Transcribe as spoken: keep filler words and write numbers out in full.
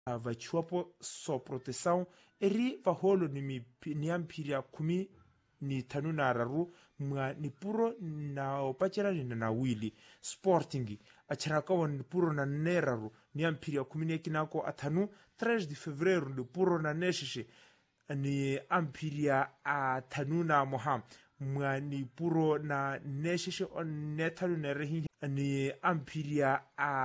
vachuapo so proteção eri vaholo ni niampiria kumi ni tanu na araru mwa ni puro na opachera ni na wili Sporting acharakawa ni puro na neraru niampiria kumi ni kinako atanu três de fevereiro ni puro na neshishi ni ampiria atanu na moham mwa ni puro na neshishi on netalu na rehi ni ampiria a